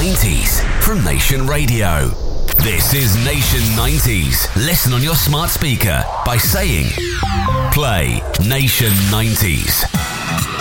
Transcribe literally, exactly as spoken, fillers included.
nineties from Nation Radio. This is Nation nineties. Listen on your smart speaker by saying, play Nation nineties.